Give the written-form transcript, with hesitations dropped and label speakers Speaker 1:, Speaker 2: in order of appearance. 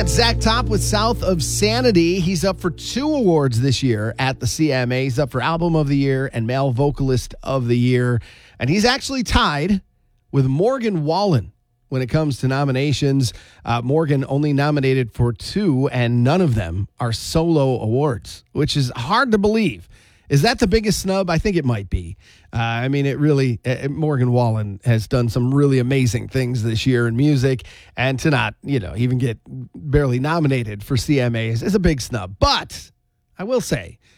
Speaker 1: got Zach Top with South of Sanity. He's up for 2 awards this year at the CMA. He's up for Album of the Year and Male Vocalist of the Year. And he's actually tied with Morgan Wallen when it comes to nominations. Morgan only nominated for 2, and none of them are solo awards, which is hard to believe. Is that the biggest snub? I think it might be. I mean, it really, Morgan Wallen has done some really amazing things this year in music, and to not, even get barely nominated for CMAs is a big snub. But I will say,